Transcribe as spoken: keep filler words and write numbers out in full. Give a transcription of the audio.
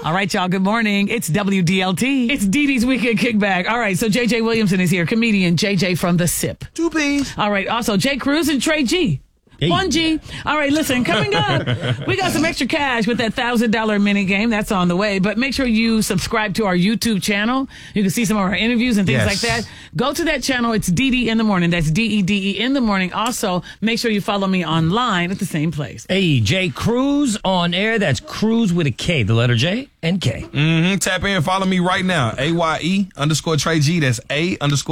All right, y'all. Good morning. It's W D L T. It's Dee Dee's Weekend Kickback. All right, so J J Williamson is here, comedian J J from The Sip. Two P's. All right, also Jay Cruz and Trey G. Hey. One G. All right, listen, coming up, we got some extra cash with that one thousand dollars mini game. That's on the way. But make sure you subscribe to our YouTube channel. You can see some of our interviews and things Yes. like that. Go to that channel. It's D D in the morning. That's D E D E in the morning. Also, make sure you follow me online at the same place. Hey, Jay Cruz on air. That's Cruz with a K, the letter J and K. Mm-hmm. Tap in and follow me right now. A Y E underscore Trey G. That's A underscore